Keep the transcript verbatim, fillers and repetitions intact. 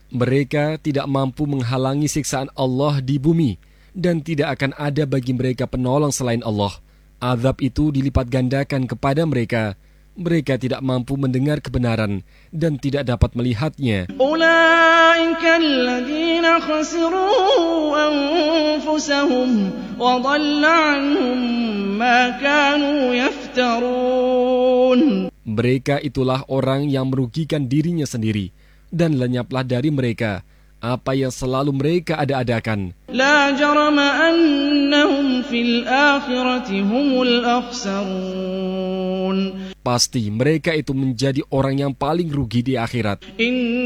Mereka tidak mampu menghalangi siksaan Allah di bumi, dan tidak akan ada bagi mereka penolong selain Allah. Azab itu dilipat gandakan kepada mereka. Mereka tidak mampu mendengar kebenaran dan tidak dapat melihatnya. Ulaika alladzina khasiru anfusahum wa dhalla anhum ma kanu yaftarun. Mereka itulah orang yang merugikan dirinya sendiri, dan lenyaplah dari mereka apa yang selalu mereka ada-adakan. La jarama annahum fil akhirati humul akhsarun. Pasti mereka itu menjadi orang yang paling rugi di akhirat.